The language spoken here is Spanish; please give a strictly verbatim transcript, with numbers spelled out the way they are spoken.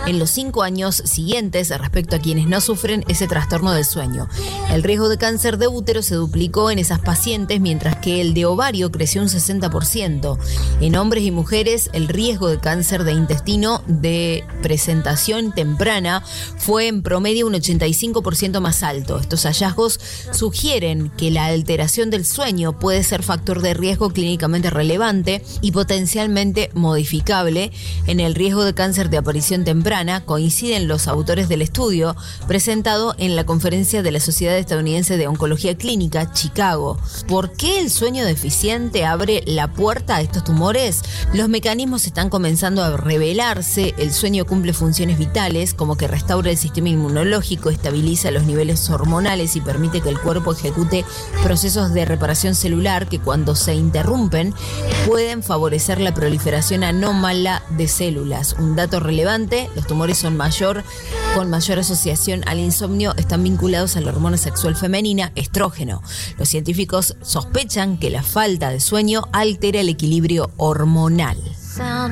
en los cinco años siguientes respecto a quienes no sufren ese trastorno del sueño. El riesgo de cáncer de útero se duplicó en esas pacientes, mientras que el de ovario creció un sesenta por ciento. En hombres y mujeres, el riesgo de cáncer de intestino de presentación temprana fue en promedio un ochenta y cinco por ciento más alto. Estos hallazgos sugieren que la alteración del sueño puede ser factor de riesgo clínicamente relevante y potencialmente modificable en el riesgo de cáncer de aparición temprana, coinciden los autores del estudio presentado en la conferencia de la Sociedad Estadounidense de Oncología Clínica, Chicago. ¿Por qué el sueño deficiente abre la puerta a estos tumores? Los mecanismos están comenzando a revelarse. El sueño cumple funciones vitales, como que restaura el sistema inmunológico, estabiliza los niveles hormonales y permite que el cuerpo ejecute procesos de reparación celular que, cuando se interrumpen, pueden favorecer la proliferación anómala de células. Un dato relevante: los tumores son mayor, con mayor asociación al insomnio están vinculados a la hormona sexual femenina, estrógeno. Los científicos sospechan que la falta de sueño altera el equilibrio hormonal.